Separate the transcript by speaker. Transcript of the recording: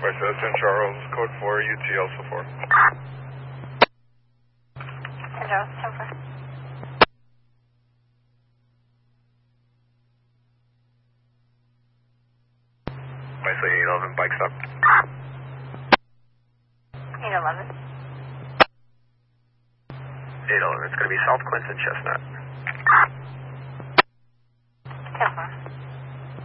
Speaker 1: St. Charles, code 4, UT Alpha 4.
Speaker 2: St. Charles, 10-4.
Speaker 1: Nicely 811, bike stop.
Speaker 2: 811.
Speaker 1: 811, it's going to be South Clinton, Chestnut.